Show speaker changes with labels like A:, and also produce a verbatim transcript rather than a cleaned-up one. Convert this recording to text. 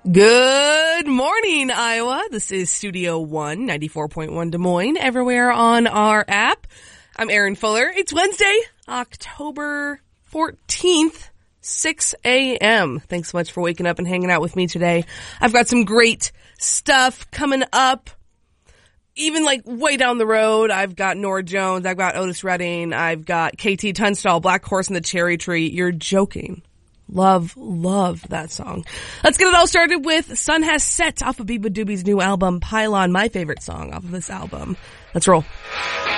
A: Good morning, Iowa. This is Studio One, ninety-four point one Des Moines, everywhere on our app. I'm Erin Fuller. It's Wednesday, October fourteenth, six a.m. Thanks so much for waking up and hanging out with me today. I've got some great stuff coming up. Even like way down the road, I've got Norah Jones, I've got Otis Redding, I've got K T Tunstall, Black Horse and the Cherry Tree. You're joking. Love, love that song. Let's get it all started with Sun Has Set off of Biba Doobie's new album, Pylon, my favorite song off of this album. Let's roll.